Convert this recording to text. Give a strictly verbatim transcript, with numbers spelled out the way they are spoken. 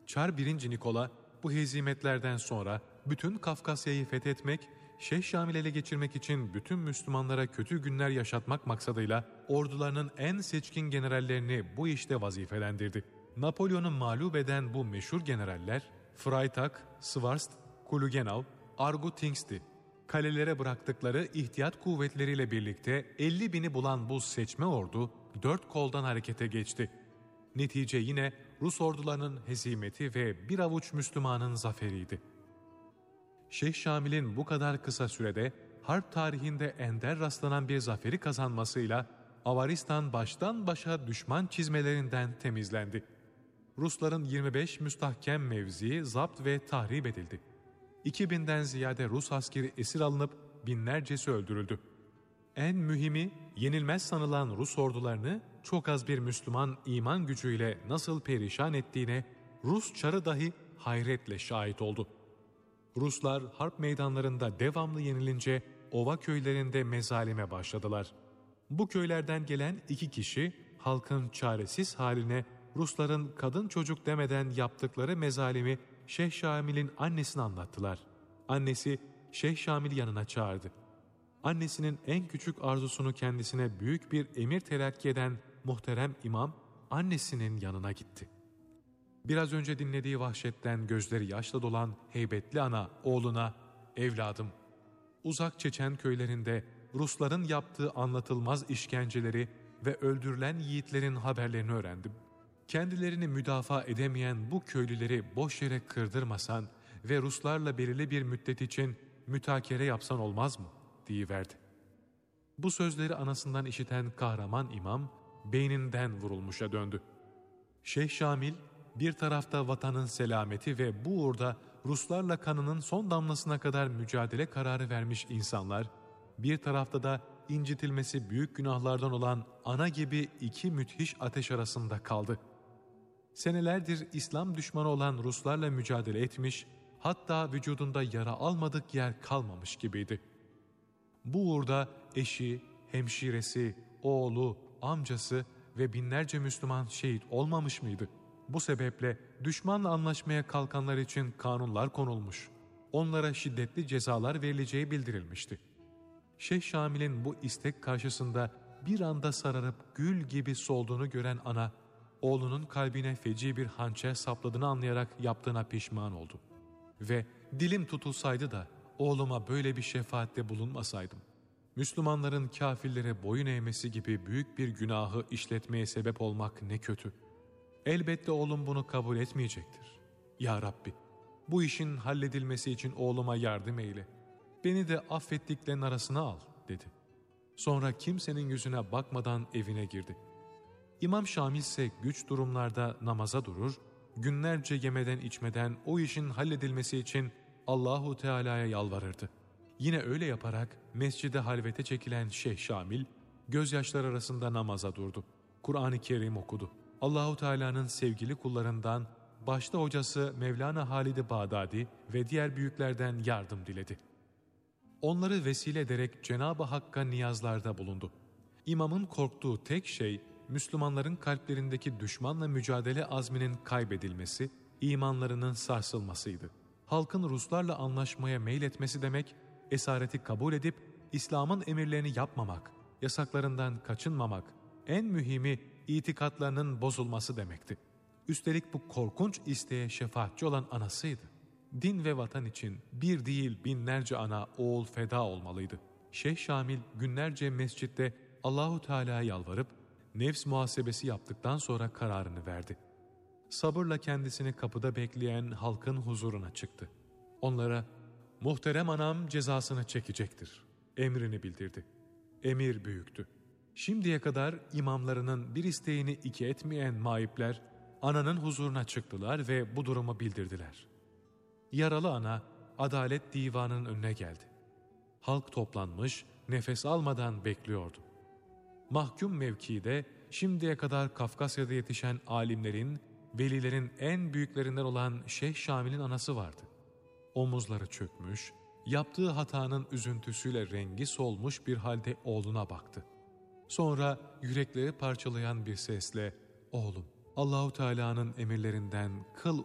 Çar birinci. Nikola bu hezimetlerden sonra bütün Kafkasya'yı fethetmek, Şeyh Şamil'i ele geçirmek için bütün Müslümanlara kötü günler yaşatmak maksadıyla ordularının en seçkin generallerini bu işte vazifelendirdi. Napolyon'u mağlup eden bu meşhur generaller Freytag, Schwarz, Kulugenau, Argutings'ti. Kalelere bıraktıkları ihtiyat kuvvetleriyle birlikte elli bini bulan bu seçme ordu dört koldan harekete geçti. Netice yine Rus ordularının hezimeti ve bir avuç Müslümanın zaferiydi. Şeyh Şamil'in bu kadar kısa sürede harp tarihinde ender rastlanan bir zaferi kazanmasıyla Avaristan baştan başa düşman çizmelerinden temizlendi. Rusların yirmi beş müstahkem mevzii zapt ve tahrip edildi. iki binden ziyade Rus askeri esir alınıp binlercesi öldürüldü. En mühimi, yenilmez sanılan Rus ordularını çok az bir Müslüman iman gücüyle nasıl perişan ettiğine Rus çarı dahi hayretle şahit oldu. Ruslar harp meydanlarında devamlı yenilince ova köylerinde mezalime başladılar. Bu köylerden gelen iki kişi halkın çaresiz haline Rusların kadın çocuk demeden yaptıkları mezalimi Şeyh Şamil'in annesine anlattılar. Annesi Şeyh Şamil'i yanına çağırdı. Annesinin en küçük arzusunu kendisine büyük bir emir telakki eden muhterem imam annesinin yanına gitti. Biraz önce dinlediği vahşetten gözleri yaşla dolan heybetli ana oğluna, "Evladım, uzak Çeçen köylerinde Rusların yaptığı anlatılmaz işkenceleri ve öldürülen yiğitlerin haberlerini öğrendim. Kendilerini müdafaa edemeyen bu köylüleri boş yere kırdırmasan ve Ruslarla belirli bir müddet için mütakere yapsan olmaz mı?" diyiverdi. Bu sözleri anasından işiten kahraman imam beyninden vurulmuşa döndü. Şeyh Şamil bir tarafta vatanın selameti ve bu uğurda Ruslarla kanının son damlasına kadar mücadele kararı vermiş insanlar, bir tarafta da incitilmesi büyük günahlardan olan ana gibi iki müthiş ateş arasında kaldı. Senelerdir İslam düşmanı olan Ruslarla mücadele etmiş, hatta vücudunda yara almadık yer kalmamış gibiydi. Bu uğurda eşi, hemşiresi, oğlu, amcası ve binlerce Müslüman şehit olmamış mıydı? Bu sebeple düşmanla anlaşmaya kalkanlar için kanunlar konulmuş, onlara şiddetli cezalar verileceği bildirilmişti. Şeyh Şamil'in bu istek karşısında bir anda sararıp gül gibi solduğunu gören ana, oğlunun kalbine feci bir hançer sapladığını anlayarak yaptığına pişman oldu. Ve dilim tutulsaydı da oğluma böyle bir şefaatte bulunmasaydım, Müslümanların kafirlere boyun eğmesi gibi büyük bir günahı işletmeye sebep olmak ne kötü. Elbette oğlum bunu kabul etmeyecektir. Ya Rabbi, bu işin halledilmesi için oğluma yardım eyle. Beni de affettiklerin arasına al, dedi. Sonra kimsenin yüzüne bakmadan evine girdi. İmam Şamil ise güç durumlarda namaza durur, günlerce yemeden içmeden o işin halledilmesi için Allahu Teala'ya yalvarırdı. Yine öyle yaparak mescide halvete çekilen Şeyh Şamil, gözyaşlar arasında namaza durdu. Kur'an-ı Kerim okudu. Allahu Teala'nın sevgili kullarından başta hocası Mevlana Halid-i Bağdadi ve diğer büyüklerden yardım diledi. Onları vesile ederek Cenab-ı Hakk'a niyazlarda bulundu. İmamın korktuğu tek şey Müslümanların kalplerindeki düşmanla mücadele azminin kaybedilmesi, imanlarının sarsılmasıydı. Halkın Ruslarla anlaşmaya meyletmesi demek, esareti kabul edip İslam'ın emirlerini yapmamak, yasaklarından kaçınmamak, en mühimi itikatlarının bozulması demekti. Üstelik bu korkunç isteğe şefaatçi olan anasıydı. Din ve vatan için bir değil binlerce ana oğul feda olmalıydı. Şeyh Şamil günlerce mescitte Allahu Teala'ya yalvarıp nefs muhasebesi yaptıktan sonra kararını verdi. Sabırla kendisini kapıda bekleyen halkın huzuruna çıktı. Onlara "Muhterem anam cezasını çekecektir" emrini bildirdi. Emir büyüktü. Şimdiye kadar imamlarının bir isteğini iki etmeyen maipler ananın huzuruna çıktılar ve bu durumu bildirdiler. Yaralı ana adalet divanının önüne geldi. Halk toplanmış, nefes almadan bekliyordu. Mahkum mevkide şimdiye kadar Kafkasya'da yetişen alimlerin, velilerin en büyüklerinden olan Şeyh Şamil'in anası vardı. Omuzları çökmüş, yaptığı hatanın üzüntüsüyle rengi solmuş bir halde oğluna baktı. Sonra yürekleri parçalayan bir sesle "Oğlum, Allahu Teala'nın emirlerinden kıl